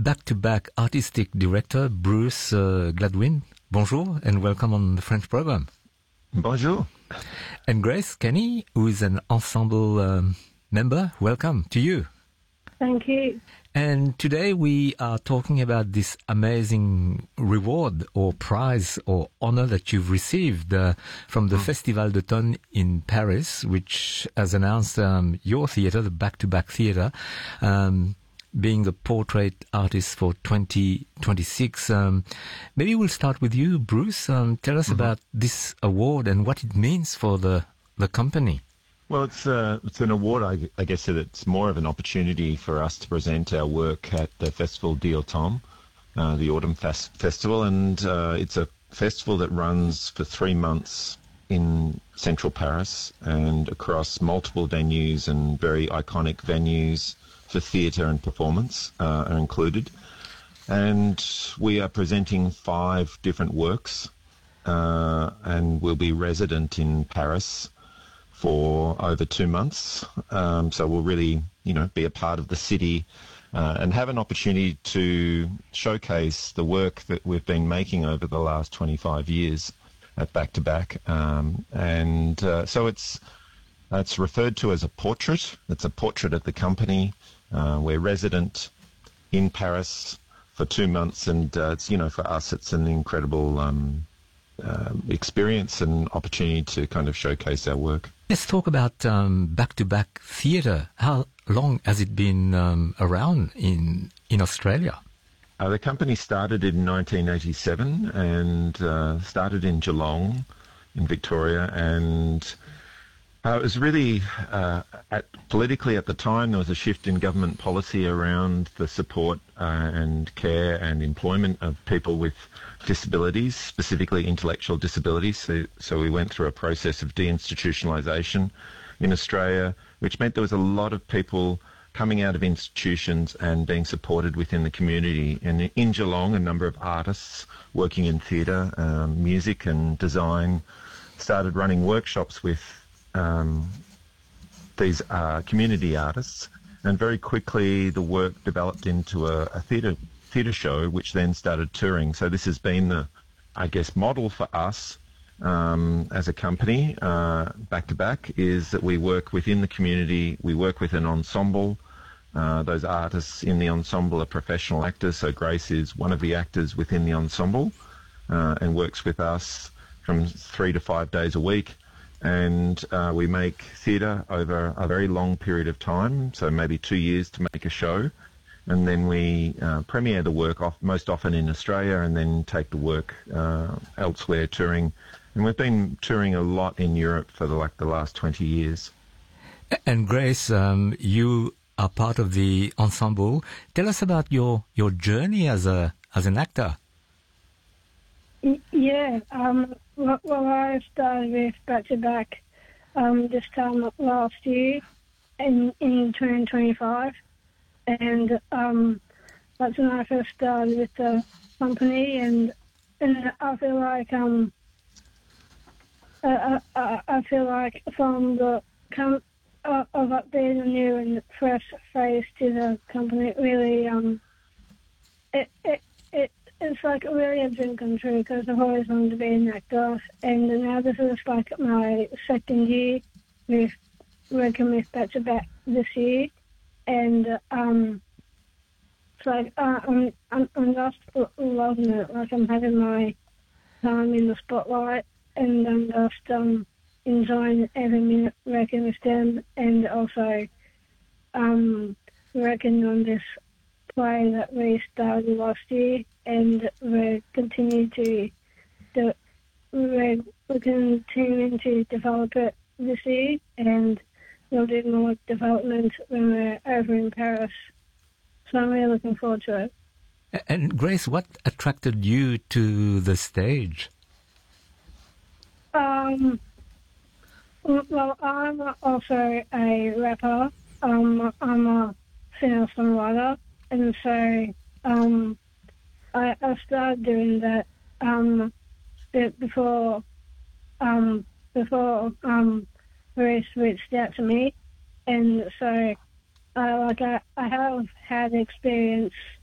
back-to-back artistic director Bruce Gladwin. Bonjour and welcome on the French program. Bonjour. And Grace Kenny, who is an ensemble member, welcome to you. Thank you. And today we are talking about this amazing reward or prize or honor that you've received from the Festival d'Automne in Paris, which has announced your theatre, the Back-to-Back Theatre, being the portrait artist for 2026. Maybe we'll start with you, Bruce. Tell us about this award and what it means for the company. Well, it's an award, I guess that it's more of an opportunity for us to present our work at the Festival d'Automne, the Autumn Festival, and it's a festival that runs for 3 months in central Paris and across multiple venues, and very iconic venues for theatre and performance are included. And we are presenting 5 different works, and we'll be resident in Paris for over 2 months. So we'll really, be a part of the city and have an opportunity to showcase the work that we've been making over the last 25 years at Back-to-Back. So it's referred to as a portrait. It's a portrait of the company. We're resident in Paris for 2 months, and it's, for us, it's an incredible experience and opportunity to kind of showcase our work. Let's talk about Back-to-Back Theatre. How long has it been around in Australia? The company started in 1987 and started in Geelong in Victoria, and it was really, politically at the time, there was a shift in government policy around the support and care and employment of people with disabilities, specifically intellectual disabilities. So we went through a process of deinstitutionalisation in Australia, which meant there was a lot of people coming out of institutions and being supported within the community. And in Geelong, a number of artists working in theatre, music and design started running workshops with these community artists, and very quickly the work developed into a theatre show, which then started touring. So this has been the, model for us as a company, Back-to-Back, is that we work within the community, we work with an ensemble. Those artists in the ensemble are professional actors, so Grace is one of the actors within the ensemble and works with us from 3 to 5 days a week. And we make theatre over a very long period of time, so maybe 2 years to make a show. And then we premiere the work most often in Australia, and then take the work elsewhere touring. And we've been touring a lot in Europe for the last 20 years. And Grace, you are part of the ensemble. Tell us about your journey as an actor. Yeah, well, I started with Back-to-Back this time last year in 2025, and that's when I first started with the company, and I feel like from the of being a new and fresh face to the company, it really it's like really a dream come true, because I've always wanted to be an actor, and now this is like my second year with working with Back-to-Back this year, and it's like I'm just loving it. Like, I'm having my time in the spotlight, and I'm just enjoying every minute working with them, and also working on this play that we started last year, and we're continuing to develop it this year, and we'll do more development when we're over in Paris. So I'm really looking forward to it. And Grace, what attracted you to the stage? Well, I'm also a rapper. I'm a singer-songwriter, and so I started doing that before Bruce reached out to me, and so I have had experience